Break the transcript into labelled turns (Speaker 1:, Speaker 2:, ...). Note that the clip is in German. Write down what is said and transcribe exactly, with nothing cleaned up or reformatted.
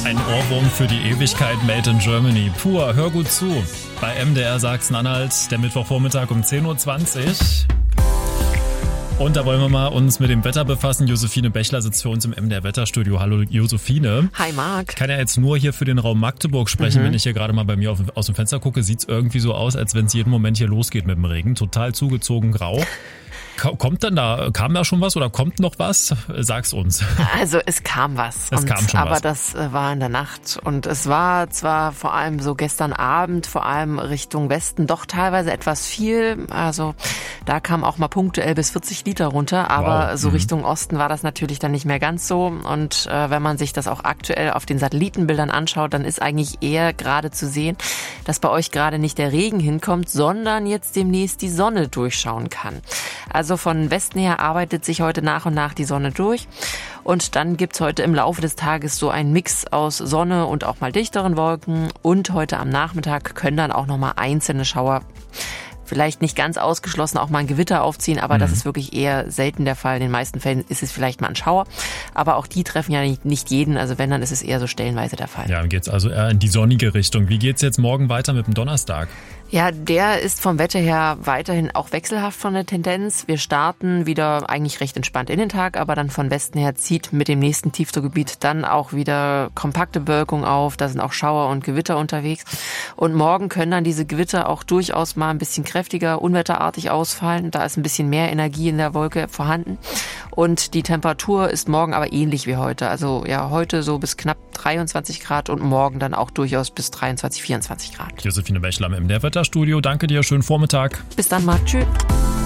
Speaker 1: Ein Ohrwurm für die Ewigkeit, Made in Germany. Pur, hör gut zu. Bei M D R Sachsen-Anhalt, der Mittwochvormittag um zehn Uhr zwanzig. Und da wollen wir mal uns mit dem Wetter befassen. Josephine Bechler sitzt für uns im M D R-Wetterstudio. Hallo Josephine.
Speaker 2: Hi Marc.
Speaker 1: Ich kann ja jetzt nur hier für den Raum Magdeburg sprechen.
Speaker 2: Mhm.
Speaker 1: Wenn ich hier gerade mal bei mir auf, aus dem Fenster gucke, sieht es irgendwie so aus, als wenn es jeden Moment hier losgeht mit dem Regen. Total zugezogen grau. Kommt denn da, kam da schon was oder kommt noch was? Sag's uns.
Speaker 2: Also es kam was.
Speaker 1: Es
Speaker 2: und,
Speaker 1: kam schon
Speaker 2: aber
Speaker 1: was.
Speaker 2: das war in der Nacht. Und es war zwar vor allem so gestern Abend, vor allem Richtung Westen, doch teilweise etwas viel. Also da kam auch mal punktuell bis vierzig Liter runter. Aber
Speaker 1: Wow.
Speaker 2: so
Speaker 1: Mhm.
Speaker 2: Richtung Osten war das natürlich dann nicht mehr ganz so. Und äh, wenn man sich das auch aktuell auf den Satellitenbildern anschaut, dann ist eigentlich eher gerade zu sehen, dass bei euch gerade nicht der Regen hinkommt, sondern jetzt demnächst die Sonne durchschauen kann. Also von Westen her arbeitet sich heute nach und nach die Sonne durch. Und dann gibt's heute im Laufe des Tages so einen Mix aus Sonne und auch mal dichteren Wolken. Und heute am Nachmittag können dann auch noch mal einzelne Schauer, vielleicht nicht ganz ausgeschlossen, auch mal ein Gewitter aufziehen. Aber mhm. das ist wirklich eher selten der Fall. In den meisten Fällen ist es vielleicht mal ein Schauer. Aber auch die treffen ja nicht, nicht jeden. Also wenn, dann ist es eher so stellenweise der Fall.
Speaker 1: Ja, dann geht's also eher in die sonnige Richtung. Wie geht's jetzt morgen weiter mit dem Donnerstag?
Speaker 2: Ja, der ist vom Wetter her weiterhin auch wechselhaft von der Tendenz. Wir starten wieder eigentlich recht entspannt in den Tag, aber dann von Westen her zieht mit dem nächsten Tiefdruckgebiet dann auch wieder kompakte Bewölkung auf. Da sind auch Schauer und Gewitter unterwegs. Und morgen können dann diese Gewitter auch durchaus mal ein bisschen kräftiger, unwetterartig ausfallen. Da ist ein bisschen mehr Energie in der Wolke vorhanden. Und die Temperatur ist morgen aber ähnlich wie heute. Also ja, heute so bis knapp dreiundzwanzig Grad und morgen dann auch durchaus bis dreiundzwanzig, vierundzwanzig Grad.
Speaker 1: Josephine Bechler im M D R Wetterstudio. Danke dir, schönen Vormittag.
Speaker 2: Bis dann mal. Tschüss.